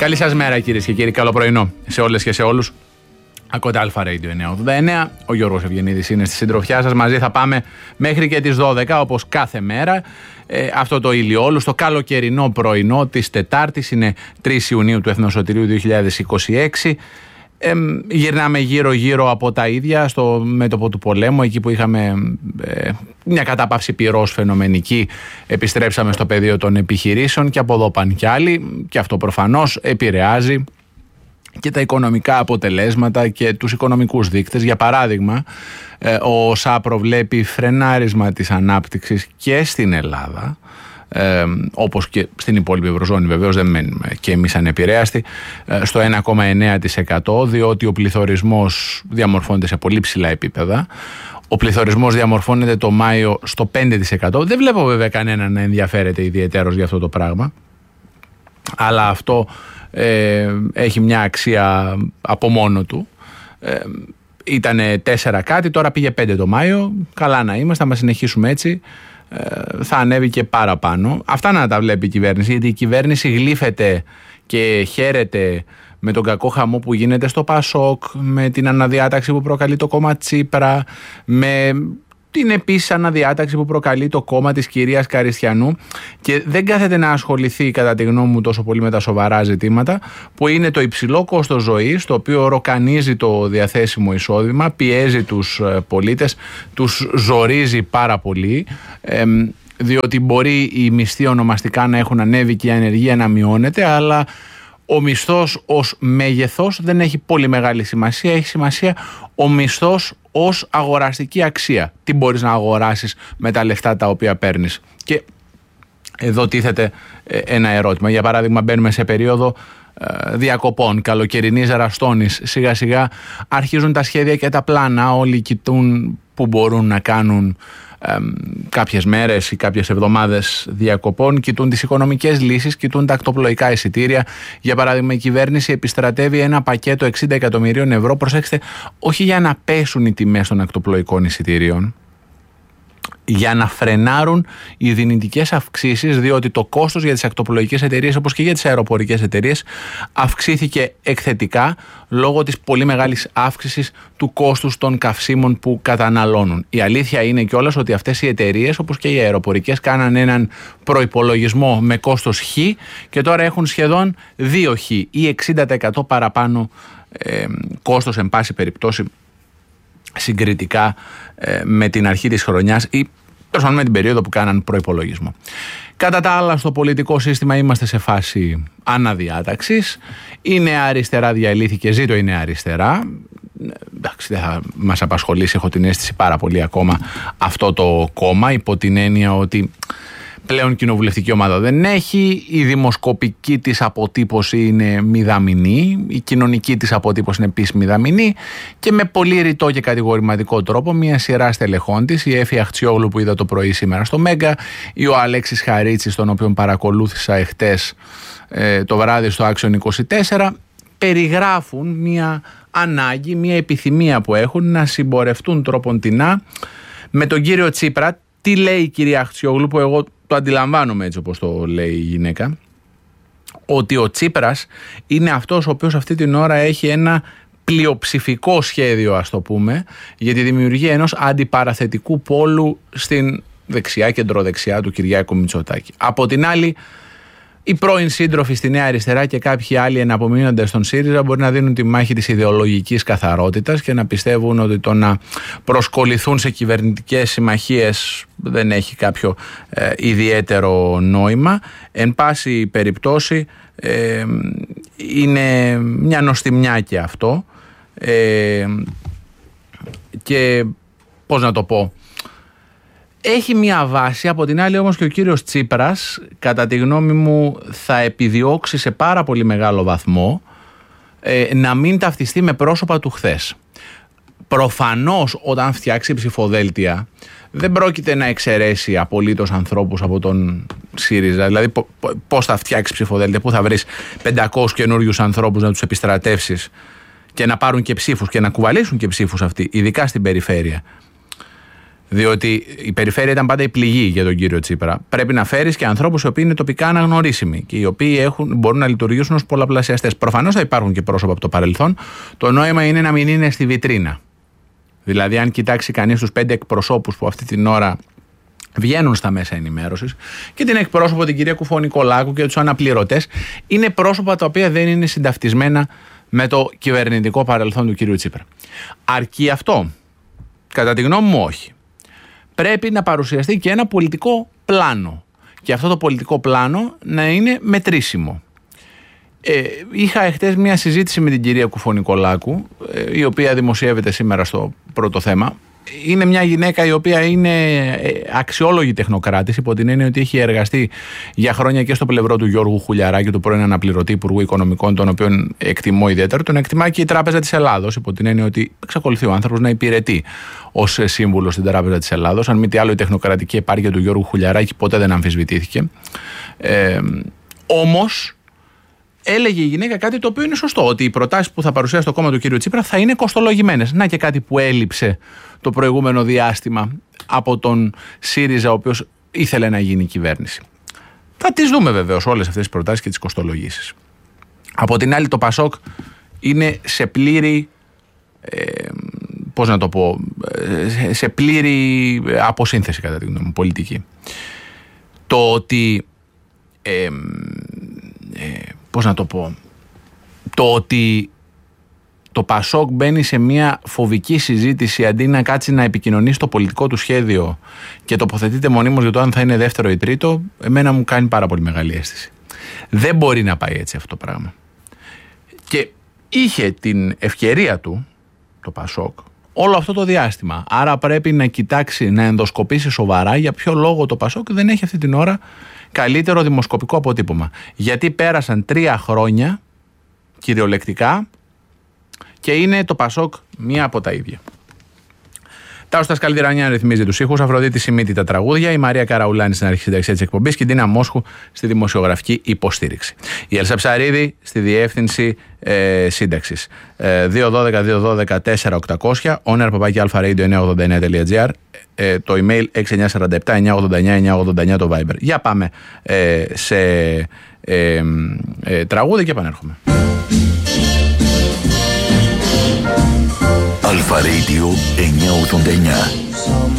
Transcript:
Καλή σας μέρα κυρίες και κύριοι, καλό πρωινό σε όλες και σε όλους. Ακούτε Αλφα Radio 989, ο Γιώργος Ευγενίδης είναι στη συντροφιά σας. Μαζί θα πάμε μέχρι και τις 12 όπως κάθε μέρα. Αυτό το ηλιόλουστο καλοκαιρινό πρωινό της Τετάρτης, είναι 3 Ιουνίου του Εθνοσωτηρίου 2026. Γυρνάμε γύρω από τα ίδια στο μέτωπο του πολέμου, εκεί που είχαμε μια κατάπαυση πυρός φαινομενική, επιστρέψαμε στο πεδίο των επιχειρήσεων και από εδώ πάνε κι άλλοι, και αυτό προφανώς επηρεάζει και τα οικονομικά αποτελέσματα και τους οικονομικούς δείκτες. Για παράδειγμα, ο ΩΣΑ προβλέπει φρενάρισμα της ανάπτυξης και στην Ελλάδα, όπως και στην υπόλοιπη Ευρωζώνη. Βεβαίως δεν μένουμε και εμείς ανεπηρέαστοι, στο 1,9%, διότι ο πληθωρισμός διαμορφώνεται σε πολύ ψηλά επίπεδα. Ο πληθωρισμός διαμορφώνεται το Μάιο στο 5%. Δεν βλέπω βέβαια κανέναν να ενδιαφέρεται ιδιαιτέρως για αυτό το πράγμα, αλλά αυτό έχει μια αξία από μόνο του. Ήτανε 4 κάτι, τώρα πήγε 5 το Μάιο. Καλά να είμαστε, άμα συνεχίσουμε έτσι θα ανέβει και παραπάνω. Αυτά να τα βλέπει η κυβέρνηση, γιατί η κυβέρνηση γλύφεται και χαίρεται με τον κακό χαμό που γίνεται στο ΠΑΣΟΚ, με την αναδιάταξη που προκαλεί το κόμμα Τσίπρα, με την επίσης αναδιάταξη που προκαλεί το κόμμα της κυρίας Καριστιανού, και δεν κάθεται να ασχοληθεί κατά τη γνώμη μου τόσο πολύ με τα σοβαρά ζητήματα, που είναι το υψηλό κόστος ζωής, το οποίο ροκανίζει το διαθέσιμο εισόδημα, πιέζει τους πολίτες, τους ζορίζει πάρα πολύ, διότι μπορεί οι μισθοί ονομαστικά να έχουν ανέβει και η ανεργία να μειώνεται, αλλά ο μισθός ως μέγεθος δεν έχει πολύ μεγάλη σημασία. Έχει σημασία ο μισθός ως αγοραστική αξία. Τι μπορείς να αγοράσεις με τα λεφτά τα οποία παίρνεις. Και εδώ τίθεται ένα ερώτημα. Για παράδειγμα, μπαίνουμε σε περίοδο διακοπών, καλοκαιρινής ραστόνης. Σιγά σιγά αρχίζουν τα σχέδια και τα πλάνα. Όλοι κοιτούν που μπορούν να κάνουν κάποιες μέρες ή κάποιες εβδομάδες διακοπών, κοιτούν τις οικονομικές λύσεις, κοιτούν τα ακτοπλοϊκά εισιτήρια. Για παράδειγμα, η κυβέρνηση επιστρατεύει ένα πακέτο 60 εκατομμυρίων ευρώ, προσέξτε, όχι για να πέσουν οι τιμές των ακτοπλοϊκών εισιτήριων, για να φρενάρουν οι δυνητικές αυξήσεις, διότι το κόστος για τις ακτοπλοϊκές εταιρείες, όπως και για τις αεροπορικές εταιρείες, αυξήθηκε εκθετικά λόγω της πολύ μεγάλης αύξησης του κόστους των καυσίμων που καταναλώνουν. Η αλήθεια είναι κιόλας ότι αυτές οι εταιρείες, όπως και οι αεροπορικές, κάναν έναν προϋπολογισμό με κόστος χ και τώρα έχουν σχεδόν 2 χ ή 60% παραπάνω κόστος, εν πάση περιπτώσει, συγκριτικά με την αρχή της χρονιάς ή με την περίοδο που κάναν προϋπολογισμό. Κατά τα άλλα, στο πολιτικό σύστημα είμαστε σε φάση αναδιάταξης. Η Νέα Αριστερά διαλύθηκε, ζήτω η Νέα Αριστερά. Εντάξει, δεν θα μας απασχολήσει, έχω την αίσθηση, πάρα πολύ ακόμα αυτό το κόμμα, υπό την έννοια ότι πλέον κοινοβουλευτική ομάδα δεν έχει, η δημοσκοπική της αποτύπωση είναι μηδαμινή, η κοινωνική της αποτύπωση είναι επίσης μηδαμινή, και με πολύ ρητό και κατηγορηματικό τρόπο μια σειρά στελεχών της, η Έφη Αχτσιόγλου που είδα το πρωί σήμερα στο Μέγκα, ή ο Αλέξης Χαρίτσης, τον οποίον παρακολούθησα εχτες το βράδυ στο Action 24, περιγράφουν μια ανάγκη, μια επιθυμία που έχουν να συμπορευτούν τρόποντινά με τον κύριο Τσίπρα. Τι λέει η κυρία Αχτσιόγλου, που εγώ το αντιλαμβάνομαι έτσι όπως το λέει η γυναίκα, ότι ο Τσίπρας είναι αυτός ο οποίος αυτή την ώρα έχει ένα πλειοψηφικό σχέδιο, ας το πούμε, για τη δημιουργία ενός αντιπαραθετικού πόλου στην δεξιά, κεντροδεξιά του Κυριάκου Μητσοτάκη. Από την άλλη, οι πρώην σύντροφοι στη Νέα Αριστερά και κάποιοι άλλοι εναπομείνοντες στον ΣΥΡΙΖΑ μπορεί να δίνουν τη μάχη της ιδεολογικής καθαρότητας και να πιστεύουν ότι το να προσκοληθούν σε κυβερνητικές συμμαχίες δεν έχει κάποιο ιδιαίτερο νόημα. Εν πάση περιπτώσει είναι μια νοστιμιά και αυτό, και πώς να το πω, έχει μια βάση. Από την άλλη όμως και ο κύριος Τσίπρας, κατά τη γνώμη μου, θα επιδιώξει σε πάρα πολύ μεγάλο βαθμό να μην ταυτιστεί με πρόσωπα του χθες. Προφανώς όταν φτιάξει ψηφοδέλτια δεν πρόκειται να εξαιρέσει απολύτως ανθρώπους από τον ΣΥΡΙΖΑ. Δηλαδή πώς θα φτιάξει ψηφοδέλτια, πού θα βρεις 500 καινούριους ανθρώπους να τους επιστρατεύσεις και να πάρουν και ψήφους και να κουβαλήσουν και ψήφους αυτοί, ειδικά στην περιφέρεια. Διότι η περιφέρεια ήταν πάντα η πληγή για τον κύριο Τσίπρα. Πρέπει να φέρεις και ανθρώπους οι οποίοι είναι τοπικά αναγνωρίσιμοι και οι οποίοι μπορούν να λειτουργήσουν ως πολλαπλασιαστές. Προφανώς θα υπάρχουν και πρόσωπα από το παρελθόν. Το νόημα είναι να μην είναι στη βιτρίνα. Δηλαδή, αν κοιτάξει κανείς τους 5 εκπροσώπους που αυτή την ώρα βγαίνουν στα μέσα ενημέρωσης και την εκπρόσωπο την κυρία Κουφό-Νικολάκου και τους αναπληρωτές, είναι πρόσωπα τα οποία δεν είναι συνταυτισμένα με το κυβερνητικό παρελθόν του κυρίου Τσίπρα. Αρκεί αυτό? Κατά τη γνώμη μου, όχι. Πρέπει να παρουσιαστεί και ένα πολιτικό πλάνο. Και αυτό το πολιτικό πλάνο να είναι μετρήσιμο. Είχα εχθές μια συζήτηση με την κυρία Κουφό-Νικολάκου, η οποία δημοσιεύεται σήμερα στο Πρώτο Θέμα. Είναι μια γυναίκα η οποία είναι αξιόλογη τεχνοκράτης, υπό την έννοια ότι έχει εργαστεί για χρόνια και στο πλευρό του Γιώργου Χουλιαράκη, του πρώην αναπληρωτή Υπουργού Οικονομικών, τον οποίον εκτιμώ ιδιαίτερα. Τον εκτιμά και η Τράπεζα της Ελλάδος, υπό την έννοια ότι εξακολουθεί ο άνθρωπος να υπηρετεί ως σύμβουλος στην Τράπεζα της Ελλάδος. Αν μη τι άλλο, η τεχνοκρατική επάρκεια του Γιώργου Χουλιαράκη ποτέ δεν αμφισβητήθηκε. Όμως, έλεγε η γυναίκα κάτι το οποίο είναι σωστό, ότι οι προτάσεις που θα παρουσιάσει το κόμμα του κ. Τσίπρα θα είναι κοστολογημένες. Να και κάτι που έλειψε το προηγούμενο διάστημα από τον ΣΥΡΙΖΑ, ο οποίος ήθελε να γίνει κυβέρνηση. Θα τις δούμε βεβαίως όλες αυτές τις προτάσεις και τις κοστολογήσεις. Από την άλλη, το ΠΑΣΟΚ είναι σε πλήρη, σε πλήρη αποσύνθεση κατά τη γνώμη μου πολιτική. Το ότι το ότι το ΠΑΣΟΚ μπαίνει σε μια φοβική συζήτηση αντί να κάτσει να επικοινωνήσει το πολιτικό του σχέδιο και τοποθετείται μονίμως για το αν θα είναι δεύτερο ή τρίτο, εμένα μου κάνει πάρα πολύ μεγάλη αίσθηση. Δεν μπορεί να πάει έτσι αυτό το πράγμα. Και είχε την ευκαιρία του το ΠΑΣΟΚ όλο αυτό το διάστημα. Άρα πρέπει να κοιτάξει, να ενδοσκοπήσει σοβαρά για ποιο λόγο το ΠΑΣΟΚ δεν έχει αυτή την ώρα καλύτερο δημοσκοπικό αποτύπωμα. Γιατί πέρασαν 3 χρόνια κυριολεκτικά και είναι το ΠΑΣΟΚ μία από τα ίδια. Τάος Σκαλδυρανιά ρυθμίζει τους ήχους, Αφροδίτη Σιμίτη τα τραγούδια, η Μαρία Καραουλάνη στην αρχισυνταξία της εκπομπής και η Ντίνα Μόσχου στη δημοσιογραφική υποστήριξη. Η Έλσα Ψαρίδη στη διεύθυνση σύνταξης. 212-212-4800, owner@alpharadio989.gr, το email 6947-989-989 το Viber. Για πάμε σε τραγούδι και επανέρχομαι. Αλφα Radio 989.